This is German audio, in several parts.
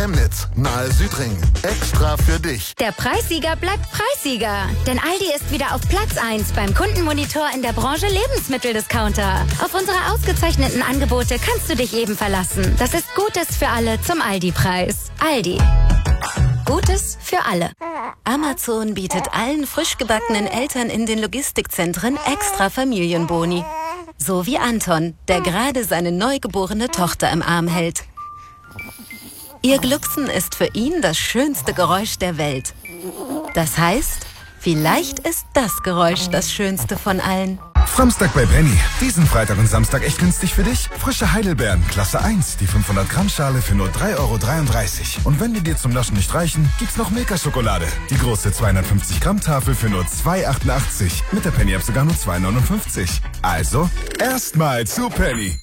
Chemnitz, nahe Südring. Extra für dich. Der Preissieger bleibt Preissieger. Denn Aldi ist wieder auf Platz 1 beim Kundenmonitor in der Branche Lebensmitteldiscounter. Auf unsere ausgezeichneten Angebote kannst du dich eben verlassen. Das ist Gutes für alle zum Aldi-Preis. Aldi. Gutes für alle. Amazon bietet allen frisch gebackenen Eltern in den Logistikzentren extra Familienboni. So wie Anton, der gerade seine neugeborene Tochter im Arm hält. Ihr Glucksen ist für ihn das schönste Geräusch der Welt. Das heißt, vielleicht ist das Geräusch das schönste von allen. Samstag bei Penny. Diesen Freitag und Samstag echt günstig für dich. Frische Heidelbeeren, Klasse 1, die 500 Gramm Schale für nur 3,33 €. Und wenn die dir zum Naschen nicht reichen, gibt's noch Milka-Schokolade. Die große 250 Gramm Tafel für nur 2,88 €. Mit der Penny-App sogar nur 2,59 €. Also, erstmal zu Penny.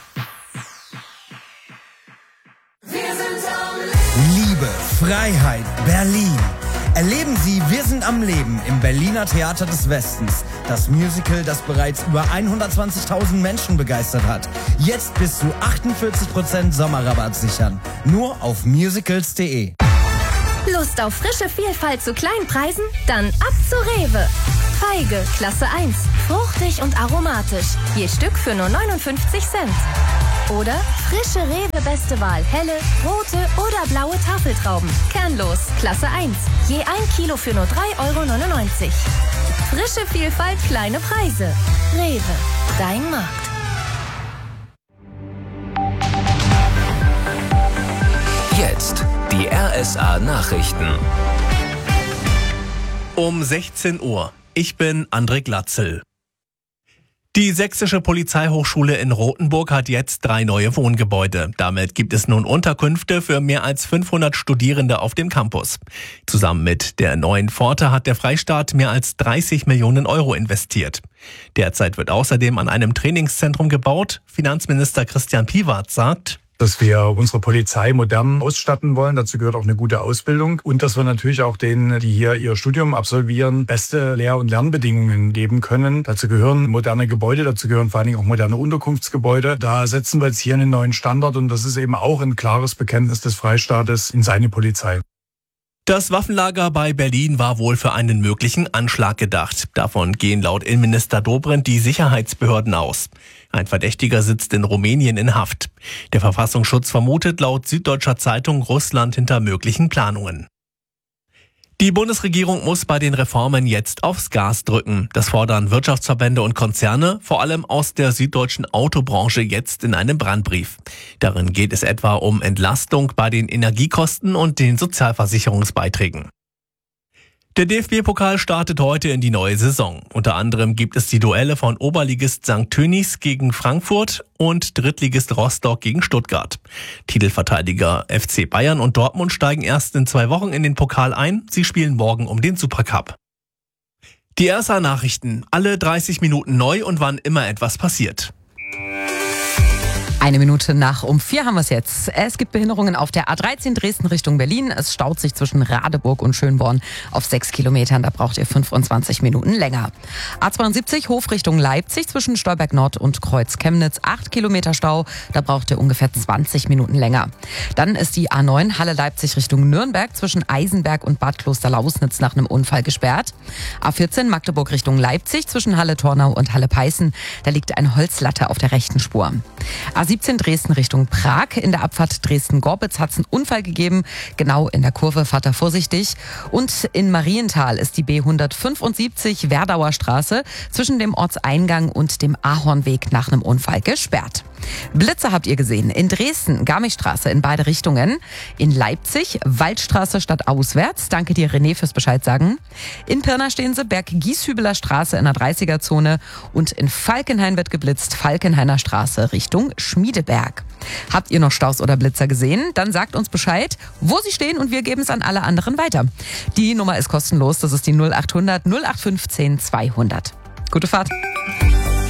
Liebe, Freiheit, Berlin. Erleben Sie Wir sind am Leben im Berliner Theater des Westens. Das Musical, das bereits über 120.000 Menschen begeistert hat. Jetzt bis zu 48% Sommerrabatt sichern. Nur auf musicals.de. Lust auf frische Vielfalt zu kleinen Preisen? Dann ab zu Rewe. Feige, Klasse 1. Fruchtig und aromatisch. Je Stück für nur 59 Cent. Oder frische Rewe Beste Wahl. Helle, rote oder blaue Tafeltrauben. Kernlos, Klasse 1. Je 1 Kilo für nur 3,99 €. Frische Vielfalt, kleine Preise. Rewe, dein Markt. Jetzt die RSA Nachrichten. Um 16 Uhr. Ich bin André Glatzel. Die Sächsische Polizeihochschule in Rothenburg hat jetzt 3 neue Wohngebäude. Damit gibt es nun Unterkünfte für mehr als 500 Studierende auf dem Campus. Zusammen mit der neuen Pforte hat der Freistaat mehr als 30 Millionen € investiert. Derzeit wird außerdem an einem Trainingszentrum gebaut. Finanzminister Christian Piwat sagt, dass wir unsere Polizei modern ausstatten wollen. Dazu gehört auch eine gute Ausbildung und dass wir natürlich auch denen, die hier ihr Studium absolvieren, beste Lehr- und Lernbedingungen geben können. Dazu gehören moderne Gebäude, dazu gehören vor allen Dingen auch moderne Unterkunftsgebäude. Da setzen wir jetzt hier einen neuen Standard und das ist eben auch ein klares Bekenntnis des Freistaates in seine Polizei. Das Waffenlager bei Berlin war wohl für einen möglichen Anschlag gedacht. Davon gehen laut Innenminister Dobrindt die Sicherheitsbehörden aus. Ein Verdächtiger sitzt in Rumänien in Haft. Der Verfassungsschutz vermutet laut Süddeutscher Zeitung Russland hinter möglichen Planungen. Die Bundesregierung muss bei den Reformen jetzt aufs Gas drücken. Das fordern Wirtschaftsverbände und Konzerne, vor allem aus der süddeutschen Autobranche, jetzt in einem Brandbrief. Darin geht es etwa um Entlastung bei den Energiekosten und den Sozialversicherungsbeiträgen. Der DFB-Pokal startet heute in die neue Saison. Unter anderem gibt es die Duelle von Oberligist St. Tönnies gegen Frankfurt und Drittligist Rostock gegen Stuttgart. Titelverteidiger FC Bayern und Dortmund steigen erst in 2 Wochen in den Pokal ein. Sie spielen morgen um den Supercup. Die RSA Nachrichten. Alle 30 Minuten neu und wann immer etwas passiert. 1 Minute nach um 4 haben wir es jetzt. Es gibt Behinderungen auf der A13 Dresden Richtung Berlin. Es staut sich zwischen Radeburg und Schönborn auf 6 Kilometern. Da braucht ihr 25 Minuten länger. A72 Hof Richtung Leipzig zwischen Stolberg Nord und Kreuz Chemnitz. 8 Kilometer Stau. Da braucht ihr ungefähr 20 Minuten länger. Dann ist die A9 Halle Leipzig Richtung Nürnberg zwischen Eisenberg und Bad Klosterlausnitz nach einem Unfall gesperrt. A14 Magdeburg Richtung Leipzig zwischen Halle Tornau und Halle Peißen. Da liegt eine Holzlatte auf der rechten Spur. A17 Dresden Richtung Prag. In der Abfahrt Dresden-Gorbitz hat es einen Unfall gegeben. Genau in der Kurve, fahrt da vorsichtig. Und in Marienthal ist die B175 Werdauer Straße zwischen dem Ortseingang und dem Ahornweg nach einem Unfall gesperrt. Blitze habt ihr gesehen. In Dresden, Garmichstraße in beide Richtungen. In Leipzig, Waldstraße stadtauswärts. Danke dir, René, fürs Bescheid sagen. In Pirna stehen sie, Berg-Gieshübeler Straße in der 30er-Zone. Und in Falkenhain wird geblitzt, Falkenhainer Straße Richtung Schmiedeberg. Habt ihr noch Staus oder Blitzer gesehen? Dann sagt uns Bescheid, wo sie stehen und wir geben es an alle anderen weiter. Die Nummer ist kostenlos, das ist die 0800 0815 200. Gute Fahrt.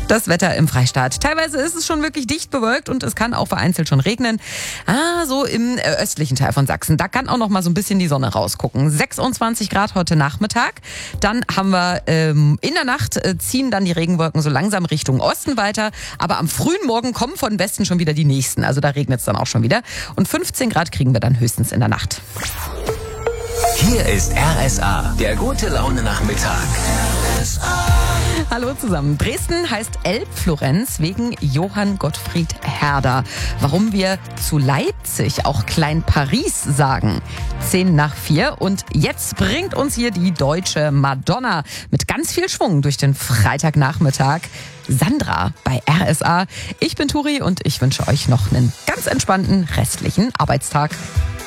Das Wetter im Freistaat. Teilweise ist es schon wirklich dicht bewölkt und es kann auch vereinzelt schon regnen. So im östlichen Teil von Sachsen. Da kann auch noch mal so ein bisschen die Sonne rausgucken. 26 Grad heute Nachmittag. Dann haben wir in der Nacht ziehen dann die Regenwolken so langsam Richtung Osten weiter. Aber am frühen Morgen kommen von Westen schon wieder die nächsten. Also da regnet es dann auch schon wieder. Und 15 Grad kriegen wir dann höchstens in der Nacht. Hier ist RSA, der gute Laune-Nachmittag. Hallo zusammen. Dresden heißt Elbflorenz wegen Johann Gottfried Herder. Warum wir zu Leipzig auch Klein Paris sagen. 3:10. Und jetzt bringt uns hier die deutsche Madonna mit ganz viel Schwung durch den Freitagnachmittag. Sandra bei RSA. Ich bin Turi und ich wünsche euch noch einen ganz entspannten restlichen Arbeitstag.